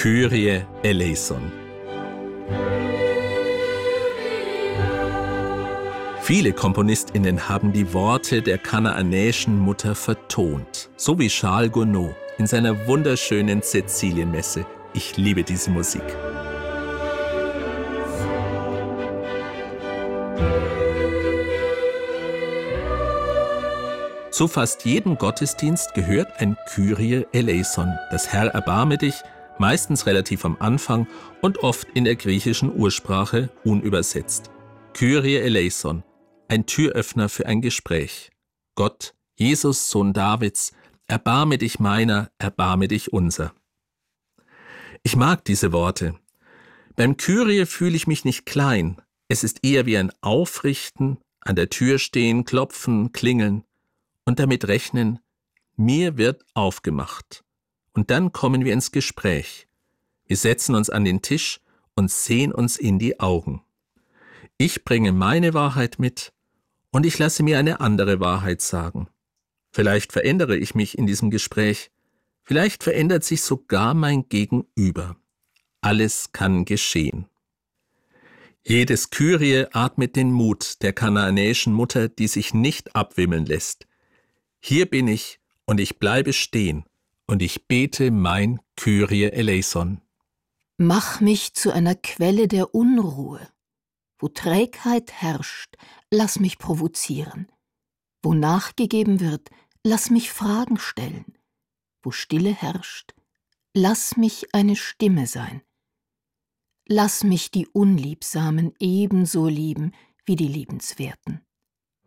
Kyrie eleison. Viele KomponistInnen haben die Worte der kanaanäischen Mutter vertont, so wie Charles Gounod in seiner wunderschönen Cäcilienmesse. Ich liebe diese Musik. Zu fast jedem Gottesdienst gehört ein Kyrie eleison, das Herr erbarme dich, meistens relativ am Anfang und oft in der griechischen Ursprache unübersetzt. Kyrie eleison, ein Türöffner für ein Gespräch. Gott, Jesus, Sohn Davids, erbarme dich meiner, erbarme dich unser. Ich mag diese Worte. Beim Kyrie fühle ich mich nicht klein. Es ist eher wie ein Aufrichten, an der Tür stehen, klopfen, klingeln und damit rechnen, mir wird aufgemacht. Und dann kommen wir ins Gespräch. Wir setzen uns an den Tisch und sehen uns in die Augen. Ich bringe meine Wahrheit mit und ich lasse mir eine andere Wahrheit sagen. Vielleicht verändere ich mich in diesem Gespräch. Vielleicht verändert sich sogar mein Gegenüber. Alles kann geschehen. Jedes Kyrie atmet den Mut der kanaanäischen Mutter, die sich nicht abwimmeln lässt. Hier bin ich und ich bleibe stehen und ich bete mein Kyrie eleison. Mach mich zu einer Quelle der Unruhe. Wo Trägheit herrscht, lass mich provozieren. Wo nachgegeben wird, lass mich Fragen stellen. Wo Stille herrscht, lass mich eine Stimme sein. Lass mich die Unliebsamen ebenso lieben wie die Liebenswerten.